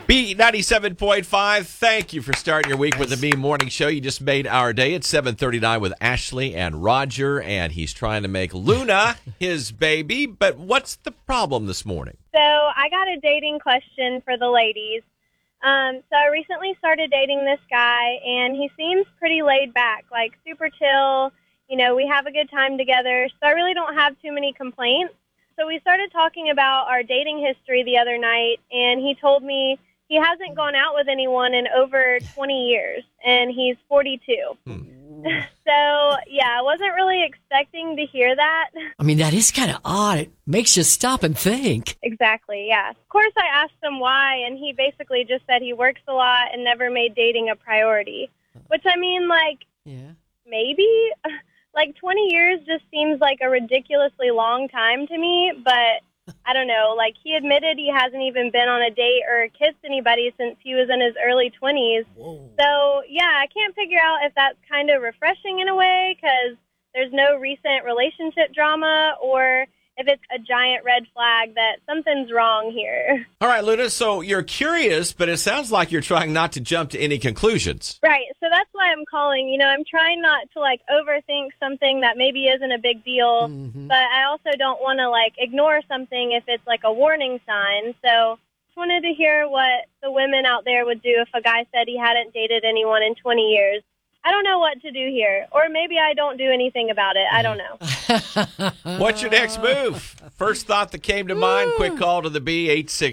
B97.5, thank you for starting your week with the B Morning Show. You just made our day at 7:39 with Ashley and Roger, and he's trying to make Luna his baby. But what's the problem this morning? So I got a dating question for the ladies. So I recently started dating this guy, and he seems pretty laid back, like super chill. You know, we have a good time together, so I really don't have too many complaints. So we started talking about our dating history the other night, and he told me he hasn't gone out with anyone in over 20 years, and he's 42. So, yeah, I wasn't really expecting to hear that. I mean, that is kind of odd. It makes you stop and think. Exactly, yeah. Of course, I asked him why, and he basically just said he works a lot and never made dating a priority. Which, I mean, like, maybe? Like, 20 years just seems like a ridiculously long time to me, but I don't know. Like, he admitted he hasn't even been on a date or kissed anybody since he was in his early 20s. Whoa. So, yeah, I can't figure out if that's kind of refreshing in a way because there's no recent relationship drama, or if it's a giant red flag that something's wrong here. All right, Luna, so you're curious, but it sounds like you're trying not to jump to any conclusions. Right, so that's why I'm calling. You know, I'm trying not to, like, overthink something that maybe isn't a big deal, but I also don't want to, like, ignore something if it's, like, a warning sign. So just wanted to hear what the women out there would do if a guy said he hadn't dated anyone in 20 years. I don't know what to do here. Or maybe I don't do anything about it. I don't know. What's your next move? First thought that came to mind, quick call to the B,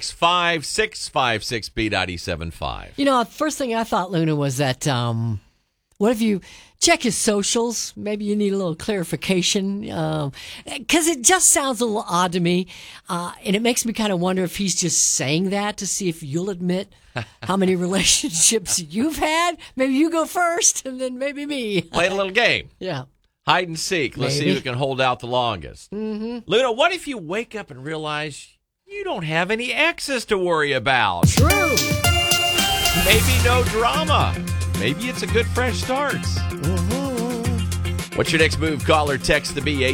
865-656-B975. You know, first thing I thought, Luna, was that, what if you check his socials? Maybe you need a little clarification. Because it just sounds a little odd to me. And it makes me kind of wonder if he's just saying that to see if you'll admit how many relationships you've had. Maybe you go first, and then maybe me. Playing a little game. Yeah. Hide and seek. Let's see who can hold out the longest. Luna, what if you wake up and realize you don't have any exes to worry about? True. Maybe no drama. Maybe it's a good fresh start. What's your next move? Call or text the B,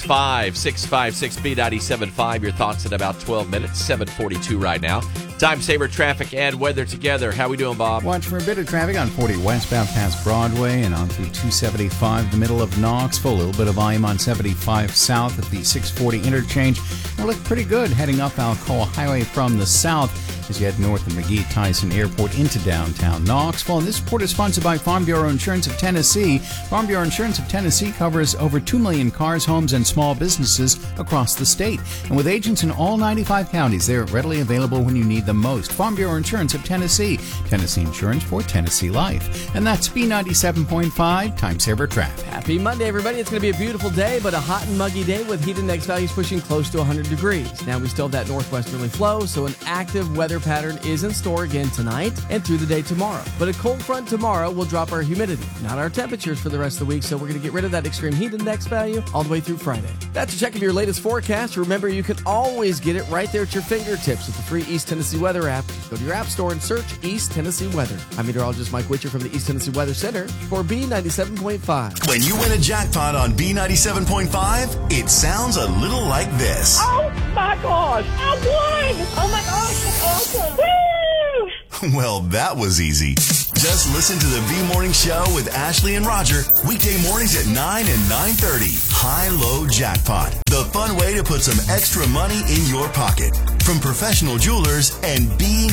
865-656-B975. Your thoughts in about 12 minutes, 7:42 right now. Time saver, traffic, and weather together. How we doing, Bob? Watch for a bit of traffic on 40 westbound past Broadway and on through 275, the middle of Knoxville. A little bit of volume on 75 south at the 640 interchange. It'll look pretty good heading up Alcoa Highway from the south as you head north of McGee-Tyson Airport into downtown Knoxville. And this report is sponsored by Farm Bureau Insurance of Tennessee. Farm Bureau Insurance of Tennessee covers over 2 million cars, homes, and small businesses across the state. And with agents in all 95 counties, they're readily available when you need them most. Farm Bureau Insurance of Tennessee. Tennessee Insurance for Tennessee Life. And that's B97.5 Time Saver Traffic. Happy Monday, everybody. It's going to be a beautiful day, but a hot and muggy day with heat index values pushing close to 100 degrees. Now, we still have that northwesterly flow, so an active weather pattern is in store again tonight and through the day tomorrow. But a cold front tomorrow will drop our humidity, not our temperatures for the rest of the week, so we're going to get rid of that extreme heat index value all the way through Friday. That's a check of your latest forecast. Remember, you can always get it right there at your fingertips with the free East Tennessee Weather app. Go to your app store and search East Tennessee Weather. I'm meteorologist Mike Witcher from the East Tennessee Weather Center for B97.5. When you win a jackpot on B97.5, it sounds a little like this. Oh my gosh, I won! Oh my gosh, that's awesome! Woo! Well, that was easy. Just listen to the B Morning Show with Ashley and Roger, weekday mornings at 9 and 9:30. High-Low Jackpot, the fun way to put some extra money in your pocket. From professional jewelers and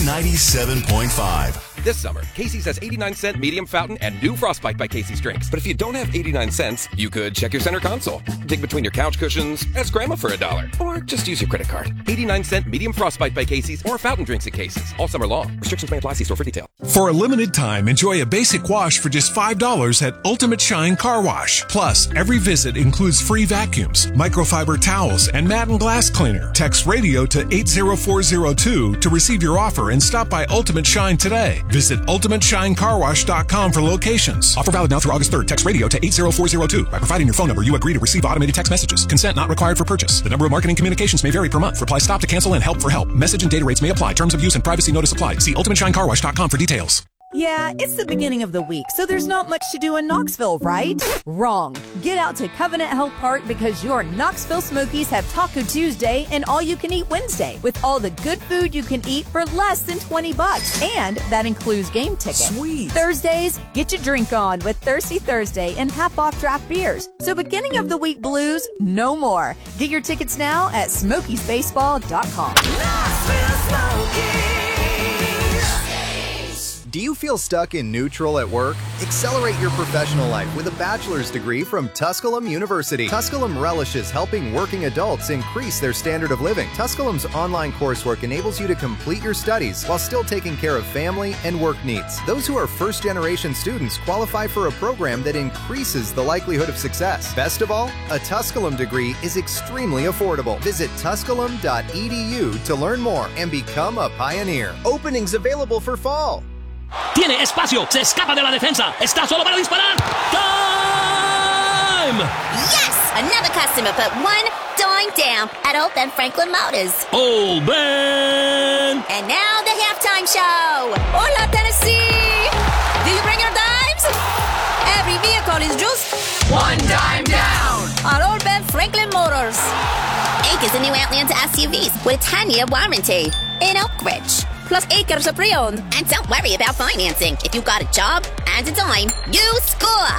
B97.5. This summer, Casey's has 89-cent medium fountain and new Frostbite by Casey's drinks. But if you don't have 89 cents, you could check your center console, dig between your couch cushions, ask Grandma for $1, or just use your credit card. 89-cent medium Frostbite by Casey's or fountain drinks at Casey's all summer long. Restrictions may apply. See store for detail. For a limited time, enjoy a basic wash for just $5 at Ultimate Shine Car Wash. Plus, every visit includes free vacuums, microfiber towels, and mat and glass cleaner. Text radio to 80402 to receive your offer and stop by Ultimate Shine today. Visit UltimateShineCarWash.com for locations. Offer valid now through August 3rd. Text radio to 80402. By providing your phone number, you agree to receive automated text messages. Consent not required for purchase. The number of marketing communications may vary per month. Reply stop to cancel and help for help. Message and data rates may apply. Terms of use and privacy notice apply. See UltimateShineCarWash.com for details. Yeah, it's the beginning of the week, so there's not much to do in Knoxville, right? Wrong. Get out to Covenant Health Park because your Knoxville Smokies have Taco Tuesday and All-You-Can-Eat Wednesday with all the good food you can eat for less than $20. And that includes game tickets. Sweet. Thursdays, get your drink on with Thirsty Thursday and half-off draft beers. So beginning of the week blues, no more. Get your tickets now at SmokiesBaseball.com. Knoxville Smokies. Do you feel stuck in neutral at work? Accelerate your professional life with a bachelor's degree from Tusculum University. Tusculum relishes helping working adults increase their standard of living. Tusculum's online coursework enables you to complete your studies while still taking care of family and work needs. Those who are first-generation students qualify for a program that increases the likelihood of success. Best of all, a Tusculum degree is extremely affordable. Visit tusculum.edu to learn more and become a pioneer. Openings available for fall. Tiene espacio, se escapa de la defensa, está solo para disparar. Time! Yes! Another customer put one dime down at Old Ben Franklin Motors. Old Ben! And now the halftime show. Hola, Tennessee! Do you bring your dimes? Every vehicle is just one dime down at Old Ben Franklin Motors. Ake is the new Outlander SUVs with a 10-year warranty in Oak Ridge. Plus acres of pre-owned. And don't worry about financing. If you got a job and a dime, you score.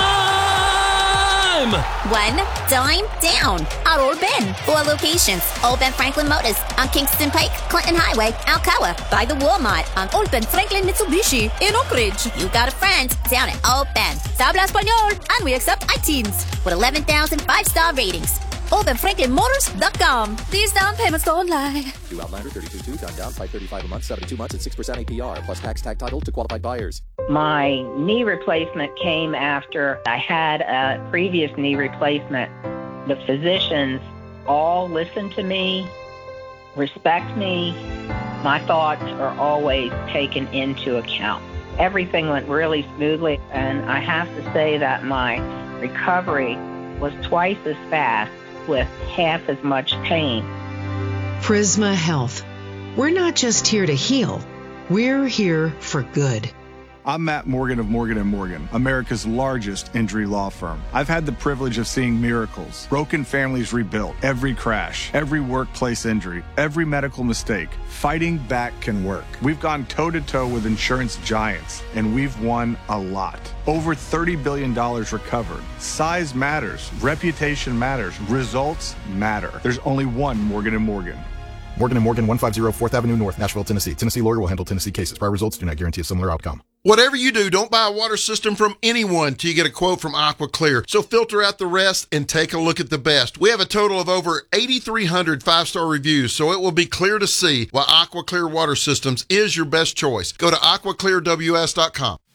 Dime! One dime down at Old Ben. 4 locations. Old Ben Franklin Motors on Kingston Pike, Clinton Highway, Alcoa. By the Walmart on Old Ben Franklin Mitsubishi in Oak Ridge. You got a friend down at Old Ben. Se habla español, and we accept iTeens with 11,000 5-star ratings. OpenFranklinMotors.com. These down payments don't lie. New Outlander 32.2, down $535 a month, 72 months at 6% APR, plus tax tag title to qualified buyers. My knee replacement came after I had a previous knee replacement. The physicians all listen to me, respect me. My thoughts are always taken into account. Everything went really smoothly, and I have to say that my recovery was twice as fast with half as much pain. Prisma Health. We're not just here to heal. We're here for good. I'm Matt Morgan of Morgan & Morgan, America's largest injury law firm. I've had the privilege of seeing miracles, broken families rebuilt, every crash, every workplace injury, every medical mistake. Fighting back can work. We've gone toe-to-toe with insurance giants, and we've won a lot. Over $30 billion recovered. Size matters. Reputation matters. Results matter. There's only one Morgan & Morgan. Morgan & Morgan, 150 4th Avenue North, Nashville, Tennessee. Tennessee lawyer will handle Tennessee cases. Prior results do not guarantee a similar outcome. Whatever you do, don't buy a water system from anyone till you get a quote from Aqua Clear. So filter out the rest and take a look at the best. We have a total of over 8,300 5-star reviews, so it will be clear to see why Aqua Clear Water Systems is your best choice. Go to aquaclearws.com.